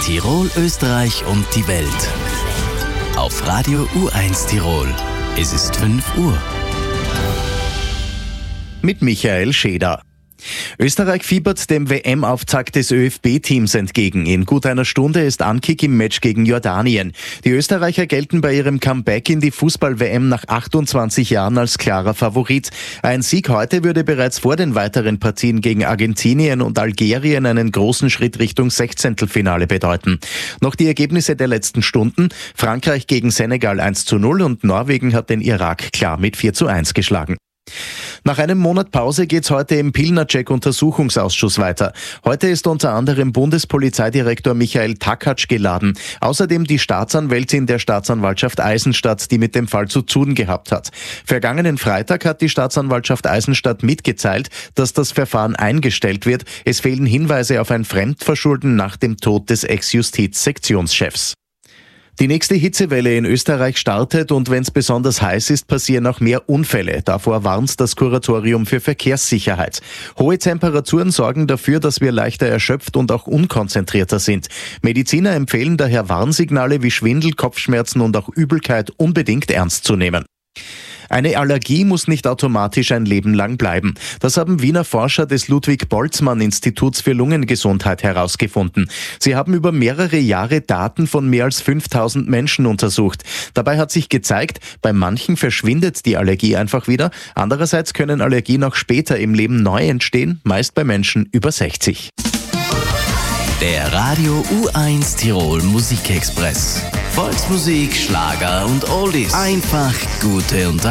Tirol, Österreich und die Welt. Auf Radio U1 Tirol. Es ist 5 Uhr. Mit Michael Scheder. Österreich fiebert dem WM-Auftakt des ÖFB-Teams entgegen. In gut einer Stunde ist Ankick im Match gegen Jordanien. Die Österreicher gelten bei ihrem Comeback in die Fußball-WM nach 28 Jahren als klarer Favorit. Ein Sieg heute würde bereits vor den weiteren Partien gegen Argentinien und Algerien einen großen Schritt Richtung Sechzehntelfinale bedeuten. Noch die Ergebnisse der letzten Stunden: Frankreich gegen Senegal 1:0 und Norwegen hat den Irak klar mit 4:1 geschlagen. Nach einem Monat Pause geht's heute im Pilnacek-Untersuchungsausschuss weiter. Heute ist unter anderem Bundespolizeidirektor Michael Takatsch geladen. Außerdem die Staatsanwältin der Staatsanwaltschaft Eisenstadt, die mit dem Fall zu tun gehabt hat. Vergangenen Freitag hat die Staatsanwaltschaft Eisenstadt mitgeteilt, dass das Verfahren eingestellt wird. Es fehlen Hinweise auf ein Fremdverschulden nach dem Tod des Ex-Justiz-Sektionschefs. Die nächste Hitzewelle in Österreich startet und wenn es besonders heiß ist, passieren auch mehr Unfälle. Davor warnt das Kuratorium für Verkehrssicherheit. Hohe Temperaturen sorgen dafür, dass wir leichter erschöpft und auch unkonzentrierter sind. Mediziner empfehlen daher Warnsignale wie Schwindel, Kopfschmerzen und auch Übelkeit unbedingt ernst zu nehmen. Eine Allergie muss nicht automatisch ein Leben lang bleiben. Das haben Wiener Forscher des Ludwig-Boltzmann-Instituts für Lungengesundheit herausgefunden. Sie haben über mehrere Jahre Daten von mehr als 5000 Menschen untersucht. Dabei hat sich gezeigt, bei manchen verschwindet die Allergie einfach wieder. Andererseits können Allergien auch später im Leben neu entstehen, meist bei Menschen über 60. Der Radio U1 Tirol Musikexpress. Volksmusik, Schlager und Oldies. Einfach gute Unterhaltung.